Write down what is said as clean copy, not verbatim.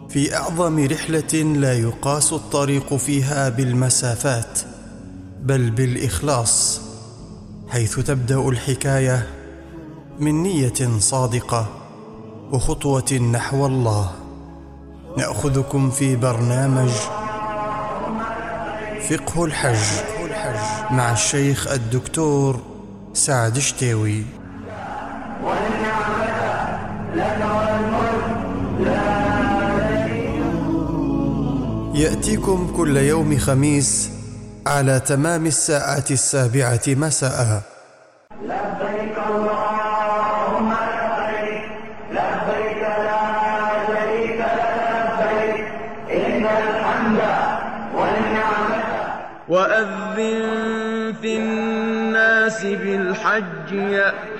في أعظم رحلة لا يقاس الطريق فيها بالمسافات بل بالإخلاص، حيث تبدأ الحكاية من نية صادقة وخطوة نحو الله. نأخذكم في برنامج فقه الحج مع الشيخ الدكتور سعد شتاوي. يأتيكم كل يوم خميس على تمام 7:00 مساء. لبيك اللهم لبيك، لبيك لا شريك لك لبيك، إن الحمد والنعمة. وأذن في الناس بالحج